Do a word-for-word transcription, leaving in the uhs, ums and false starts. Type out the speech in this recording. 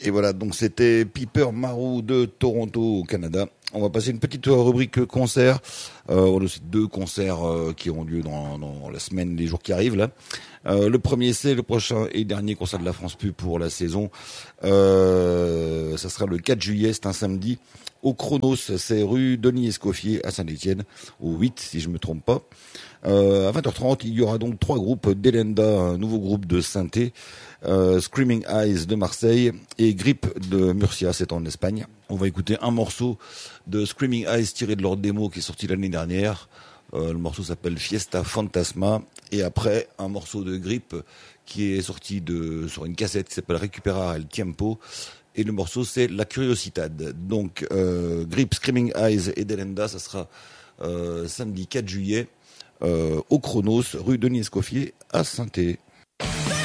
Et voilà, donc c'était Piper Marou de Toronto au Canada. On va passer une petite rubrique concert. Euh, on a aussi deux concerts euh, qui auront lieu dans, dans la semaine, les jours qui arrivent là. Euh, le premier, c'est le prochain et dernier concert de la France Pub pour la saison. Euh, ça sera le quatre juillet, c'est un samedi. Au Chronos, c'est rue Denis Escoffier à Saint-Étienne, au huit si je me trompe pas. Euh, à vingt heures trente, il y aura donc trois groupes, Delenda, un nouveau groupe de synthé, euh, Screaming Eyes de Marseille et Grip de Murcia, c'est en Espagne. On va écouter un morceau de Screaming Eyes tiré de leur démo qui est sorti l'année dernière. Euh, le morceau s'appelle Fiesta Fantasma. Et après, un morceau de Grip qui est sorti de, sur une cassette qui s'appelle Recuperar el Tiempo. Et le morceau, c'est La Curiositad. Donc, euh, Grip, Screaming Eyes et Delenda, ça sera euh, samedi quatre juillet euh, au Chronos, rue Denis Escoffier à Saint-Étienne.